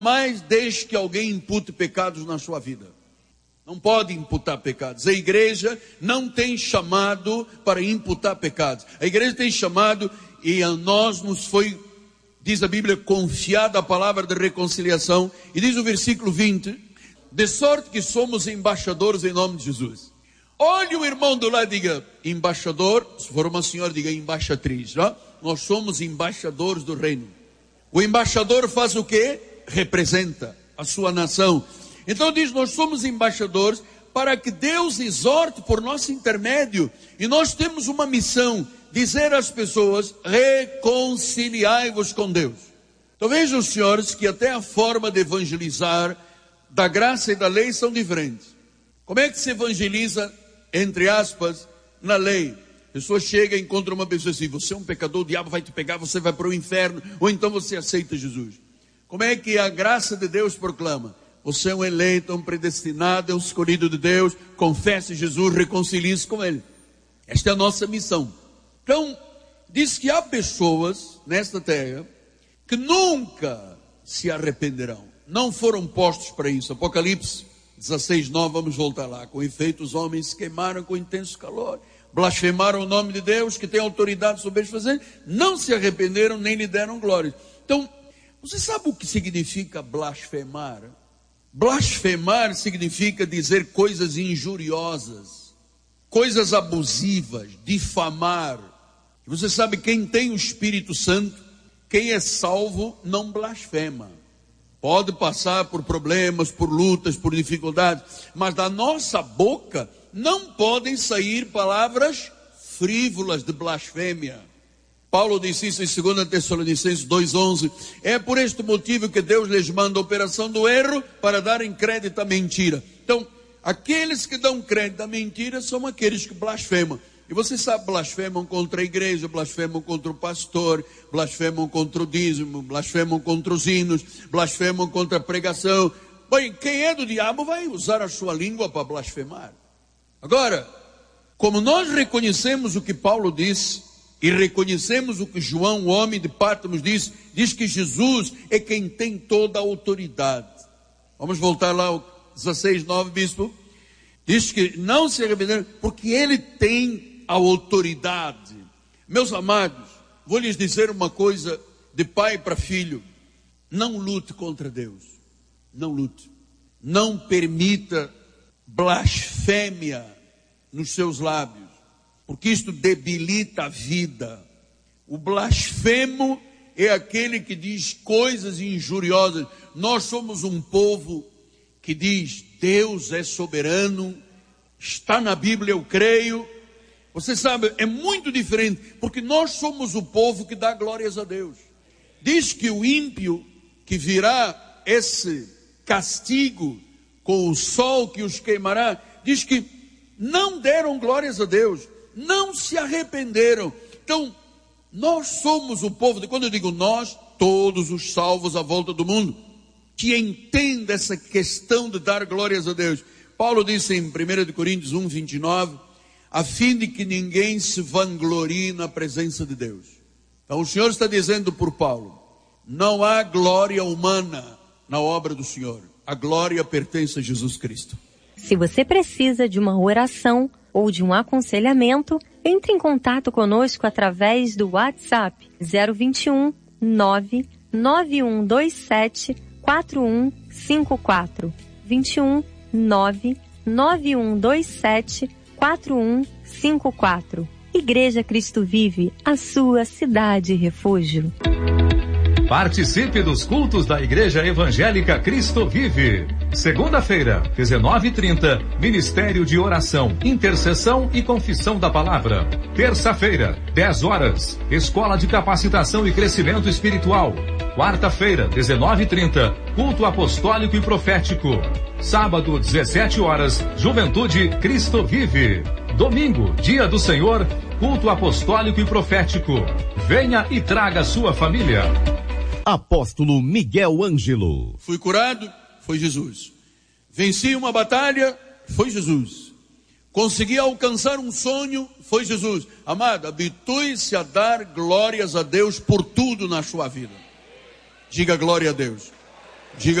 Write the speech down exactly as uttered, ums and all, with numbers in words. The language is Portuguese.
Jamais deixe que alguém impute pecados na sua vida. Não pode imputar pecados. A igreja não tem chamado para imputar pecados. A igreja tem chamado, e a nós nos foi, diz a Bíblia, confiada a palavra de reconciliação. E diz o versículo vinte, de sorte que somos embaixadores em nome de Jesus. Olhe o irmão do lado e diga, embaixador. Se for uma senhora, diga embaixatriz. Não? Nós somos embaixadores do reino. O embaixador faz o quê? Representa a sua nação. Então diz, nós somos embaixadores para que Deus exorte por nosso intermédio. E nós temos uma missão, dizer às pessoas, reconciliai-vos com Deus. Então vejam, senhores, que até a forma de evangelizar da graça e da lei são diferentes. Como é que se evangeliza, entre aspas, na lei? A pessoa chega e encontra uma pessoa assim, você é um pecador, o diabo vai te pegar, você vai para o inferno, ou então você aceita Jesus. Como é que a graça de Deus proclama? Você é um eleito, um predestinado, é um escolhido de Deus, confesse Jesus, reconcilie-se com Ele. Esta é a nossa missão. Então, diz que há pessoas nesta terra que nunca se arrependerão. Não foram postos para isso. Apocalipse dezesseis, nove, vamos voltar lá. Com efeito, os homens se queimaram com intenso calor, blasfemaram o nome de Deus, que tem autoridade sobre eles fazer, não se arrependeram, nem lhe deram glória. Então, você sabe o que significa blasfemar? Blasfemar significa dizer coisas injuriosas, coisas abusivas, difamar. E você sabe, quem tem o Espírito Santo, quem é salvo, não blasfema. Pode passar por problemas, por lutas, por dificuldades, mas da nossa boca não podem sair palavras frívolas de blasfêmia. Paulo disse isso em dois Tessalonicenses dois, onze. É por este motivo que Deus lhes manda a operação do erro para darem crédito à mentira. Então, aqueles que dão crédito à mentira são aqueles que blasfemam. E você sabe, blasfemam contra a igreja, blasfemam contra o pastor, blasfemam contra o dízimo, blasfemam contra os hinos, blasfemam contra a pregação. Bem, quem é do diabo vai usar a sua língua para blasfemar. Agora, como nós reconhecemos o que Paulo disse, e reconhecemos o que João, o homem de Pátmos, diz, diz que Jesus é quem tem toda a autoridade. Vamos voltar lá ao dezesseis, nove, bispo. Diz que não se arrependeram, porque ele tem a autoridade. Meus amados, vou lhes dizer uma coisa de pai para filho. Não lute contra Deus. Não lute. Não permita blasfêmia nos seus lábios, porque isto debilita a vida. O blasfemo é aquele que diz coisas injuriosas. Nós somos um povo que diz, Deus é soberano, está na Bíblia, eu creio. Você sabe, é muito diferente, porque nós somos o povo que dá glórias a Deus. Diz que o ímpio, que virá esse castigo com o sol que os queimará, diz que não deram glórias a Deus, não se arrependeram. Então, nós somos o povo, de, quando eu digo nós, todos os salvos à volta do mundo, que entende essa questão de dar glórias a Deus. Paulo disse em primeira Coríntios um, vinte e nove, a fim de que ninguém se vanglorie na presença de Deus. Então o Senhor está dizendo por Paulo, não há glória humana na obra do Senhor. A glória pertence a Jesus Cristo. Se você precisa de uma oração ou de um aconselhamento, entre em contato conosco através do WhatsApp zero vinte e um, nove nove um dois sete, quatro um cinco quatro. vinte e um, nove nove um dois sete, quatro um cinco quatro. Igreja Cristo Vive, a sua cidade refúgio. Participe dos cultos da Igreja Evangélica Cristo Vive. Segunda-feira, dezenove e trinta, Ministério de Oração, Intercessão e Confissão da Palavra. Terça-feira, dez horas, Escola de Capacitação e Crescimento Espiritual. Quarta-feira, dezenove e trinta, Culto Apostólico e Profético. Sábado, dezessete horas, Juventude Cristo Vive. Domingo, Dia do Senhor, Culto Apostólico e Profético. Venha e traga sua família. Apóstolo Miguel Ângelo. Fui curado, foi Jesus. Venci uma batalha, foi Jesus. Consegui alcançar um sonho, foi Jesus. Amado, habitue-se a dar glórias a Deus por tudo na sua vida. Diga glória a Deus. Diga